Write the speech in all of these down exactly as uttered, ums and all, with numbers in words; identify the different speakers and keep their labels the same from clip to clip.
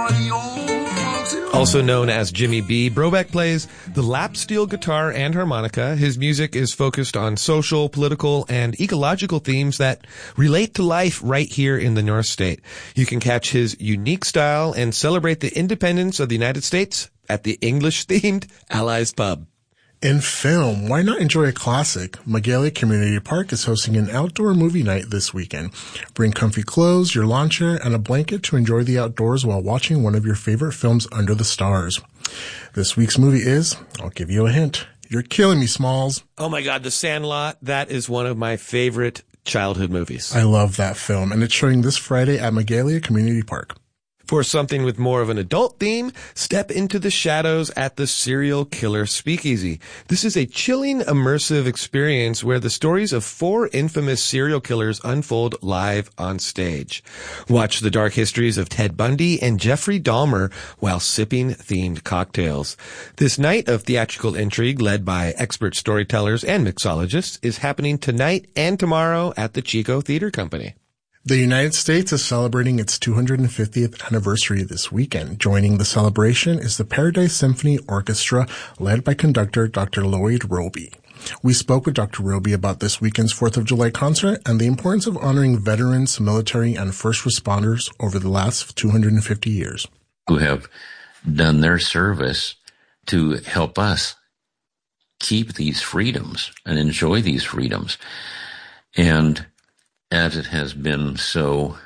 Speaker 1: Also known as Jimmy B, Brobeck plays the lap steel guitar and harmonica. His music is focused on social, political, and ecological themes that relate to life right here in the North State. You can catch his unique style and celebrate the independence of the United States at the English-themed Allies Pub.
Speaker 2: In film, why not enjoy a classic? Magalia Community Park is hosting an outdoor movie night this weekend. Bring comfy clothes, your lawn chair, and a blanket to enjoy the outdoors while watching one of your favorite films under the stars. This week's movie is, I'll give you a hint, You're Killing Me, Smalls.
Speaker 1: Oh my God, The Sandlot. That is one of my favorite childhood movies.
Speaker 2: I love that film, and it's showing this Friday at Magalia Community Park.
Speaker 1: For something with more of an adult theme, step into the shadows at the Serial Killer Speakeasy. This is a chilling, immersive experience where the stories of four infamous serial killers unfold live on stage. Watch the dark histories of Ted Bundy and Jeffrey Dahmer while sipping themed cocktails. This night of theatrical intrigue led by expert storytellers and mixologists is happening tonight and tomorrow at the Chico Theater Company.
Speaker 2: The United States is celebrating its two hundred fiftieth anniversary this weekend. Joining the celebration is the Paradise Symphony Orchestra, led by conductor Doctor Lloyd Roby. We spoke with Doctor Roby about this weekend's fourth of July concert and the importance of honoring veterans, military, and first responders over the last two hundred fifty years.
Speaker 3: Who have done their service to help us keep these freedoms and enjoy these freedoms. And as it has been so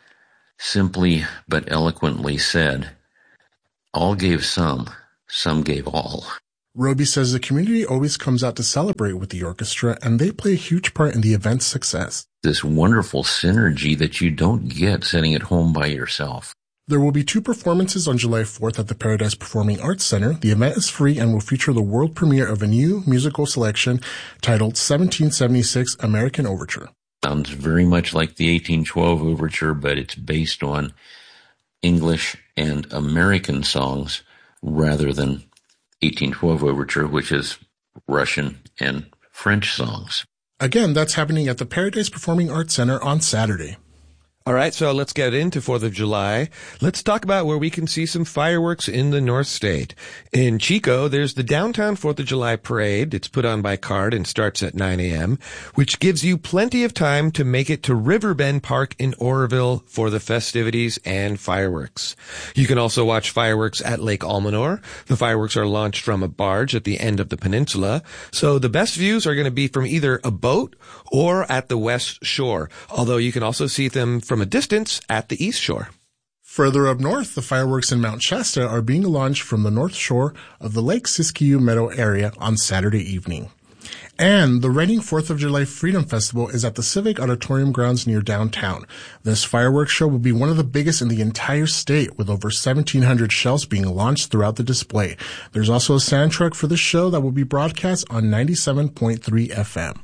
Speaker 3: simply but eloquently said, all gave some, some gave all.
Speaker 2: Roby says the community always comes out to celebrate with the orchestra, and they play a huge part in the event's success.
Speaker 3: This wonderful synergy that you don't get sitting at home by yourself.
Speaker 2: There will be two performances on July fourth at the Paradise Performing Arts Center. The event is free and will feature the world premiere of a new musical selection titled seventeen seventy-six American Overture.
Speaker 3: Sounds very much like the eighteen twelve Overture, but it's based on English and American songs rather than eighteen twelve Overture, which is Russian and French songs.
Speaker 2: Again, that's happening at the Paradise Performing Arts Center on Saturday.
Speaker 1: All right, so let's get into fourth of July. Let's talk about where we can see some fireworks in the North State. In Chico, there's the downtown fourth of July parade. It's put on by CARD and starts at nine a.m., which gives you plenty of time to make it to Riverbend Park in Oroville for the festivities and fireworks. You can also watch fireworks at Lake Almanor. The fireworks are launched from a barge at the end of the peninsula, so the best views are going to be from either a boat or at the west shore, although you can also see them from a distance at the east shore.
Speaker 2: Further up north, the fireworks in Mount Shasta are being launched from the north shore of the Lake Siskiyou Meadow area on Saturday evening. And the Reading fourth of July Freedom Festival is at the Civic Auditorium grounds near downtown. This fireworks show will be one of the biggest in the entire state, with over seventeen hundred shells being launched throughout the display. There's also a sound truck for the show that will be broadcast on ninety-seven point three F M.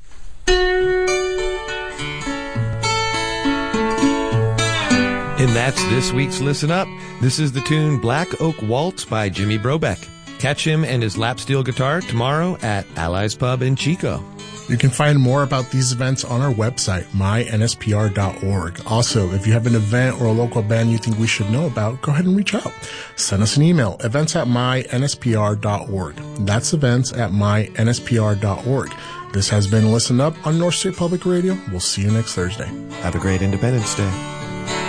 Speaker 1: And that's this week's Listen Up. This is the tune Black Oak Waltz by Jimmy Brobeck. Catch him and his lap steel guitar tomorrow at Allies Pub in Chico.
Speaker 2: You can find more about these events on our website, my N S P R dot org. Also, if you have an event or a local band you think we should know about, go ahead and reach out. Send us an email, events at my N S P R dot org. That's events at my N S P R dot org. This has been Listen Up on North State Public Radio. We'll see you next Thursday.
Speaker 1: Have a great Independence Day.